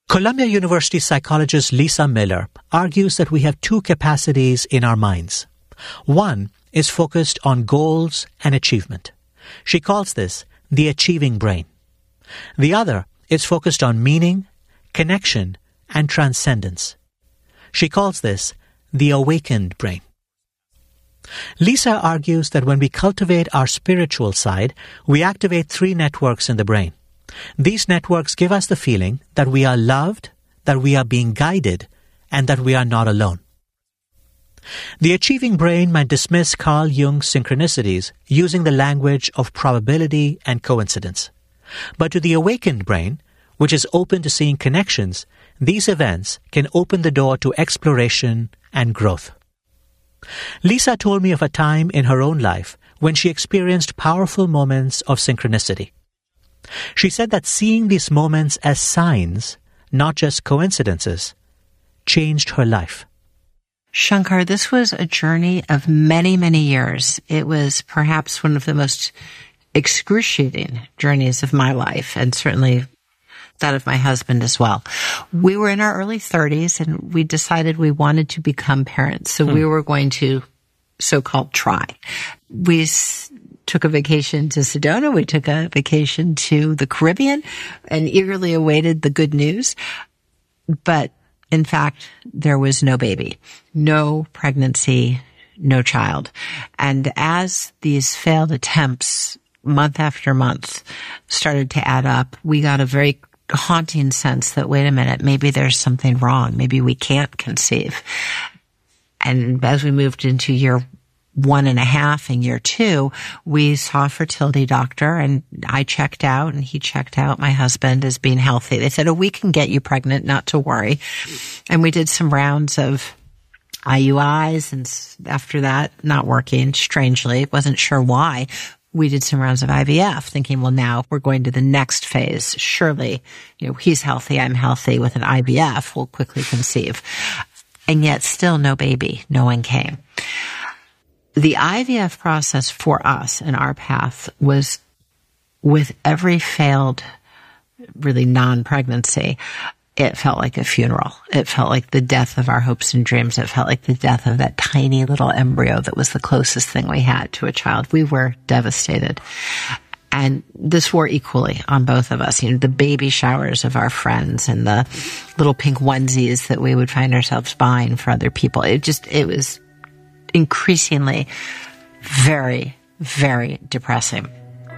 Columbia University psychologist Lisa Miller argues that we have two capacities in our minds. One is focused on goals and achievement. She calls this the achieving brain. The other is focused on meaning, connection, and transcendence. She calls this the awakened brain. Lisa argues that when we cultivate our spiritual side, we activate three networks in the brain. These networks give us the feeling that we are loved, that we are being guided, and that we are not alone. The achieving brain might dismiss Carl Jung's synchronicities using the language of probability and coincidence. But to the awakened brain, which is open to seeing connections, these events can open the door to exploration and growth. Lisa told me of a time in her own life when she experienced powerful moments of synchronicity. She said that seeing these moments as signs, not just coincidences, changed her life. Shankar, this was a journey of many, many years. It was perhaps one of the most excruciating journeys of my life, and certainly that of my husband as well. We were in our early 30s, and we decided we wanted to become parents. So we were going to so-called try. We took a vacation to Sedona. We took a vacation to the Caribbean and eagerly awaited the good news. But in fact, there was no baby, no pregnancy, no child. And as these failed attempts, month after month, started to add up, we got a very haunting sense that, wait a minute, maybe there's something wrong. Maybe we can't conceive. And as we moved into year 1.5 and year 2, we saw a fertility doctor, and I checked out and he checked out my husband as being healthy. They said, we can get you pregnant, not to worry. And we did some rounds of IUIs, and after that, not working, strangely, wasn't sure why. We did some rounds of IVF, thinking, well, now we're going to the next phase. Surely, he's healthy, I'm healthy. With an IVF, we'll quickly conceive. And yet still no baby. No one came. The IVF process for us and our path was, with every failed, really non-pregnancy, it felt like a funeral. It felt like the death of our hopes and dreams. It felt like the death of that tiny little embryo that was the closest thing we had to a child. We were devastated. And this wore equally on both of us. The baby showers of our friends and the little pink onesies that we would find ourselves buying for other people. It was increasingly very, very depressing.